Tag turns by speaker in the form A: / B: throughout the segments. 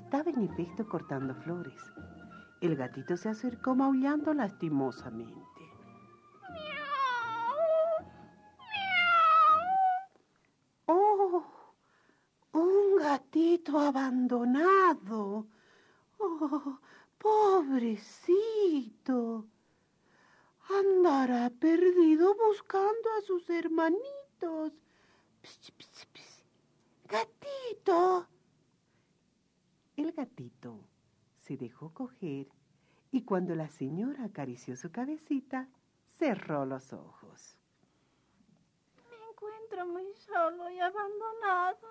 A: estaba en efecto cortando flores. El gatito se acercó maullando lastimosamente.
B: ¡Miau! ¡Miau!
A: ¡Oh! ¡Un gatito abandonado! ¡Oh, pobrecito! Andará perdido buscando a sus hermanitos. Pss, pss, pss. ¡Gatito! El gatito se dejó coger y cuando la señora acarició su cabecita, cerró los ojos.
B: Me encuentro muy solo y abandonado.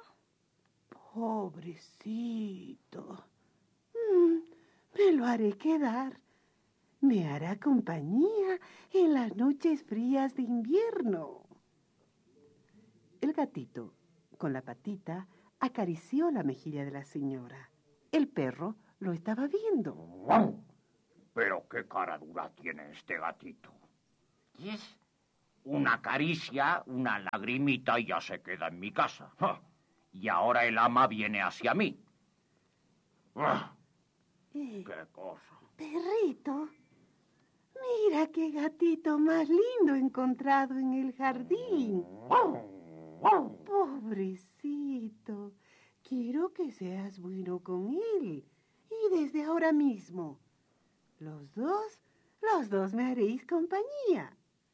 A: Pobrecito. Me lo haré quedar. Me hará compañía en las noches frías de invierno. El gatito, con la patita, acarició la mejilla de la señora. El perro lo estaba viendo.
C: ¡Guau! Pero qué cara dura tiene este gatito. Y es una caricia, una lagrimita y ya se queda en mi casa. ¡Ja! Y ahora el ama viene hacia mí. ¡Ah! ¡Qué cosa!
A: Perrito, mira qué gatito más lindo encontrado en el jardín. Pobrecito, quiero que seas bueno con él. Y desde ahora mismo, los dos me haréis compañía.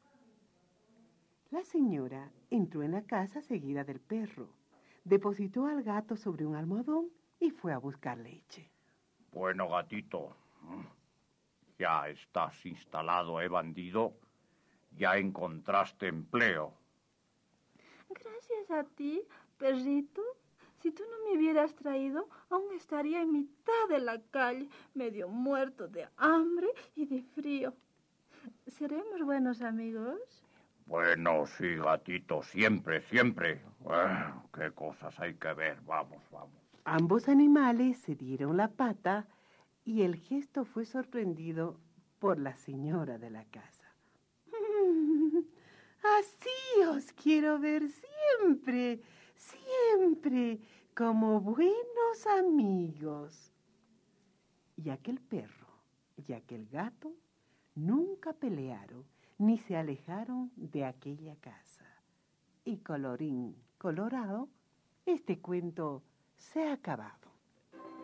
A: La señora entró en la casa seguida del perro, depositó al gato sobre un almohadón y fue a buscar leche.
C: Bueno, gatito, ya estás instalado, bandido. Ya encontraste empleo.
B: Gracias a ti, perrito. Si tú no me hubieras traído, aún estaría en mitad de la calle, medio muerto de hambre y de frío. ¿Seremos buenos amigos?
C: Bueno, sí, gatito, siempre, siempre. Qué cosas hay que ver, vamos.
A: Ambos animales se dieron la pata y el gesto fue sorprendido por la señora de la casa. Así os quiero ver siempre, siempre, como buenos amigos. Y aquel perro y aquel gato nunca pelearon ni se alejaron de aquella casa. Y colorín colorado, este cuento se ha acabado.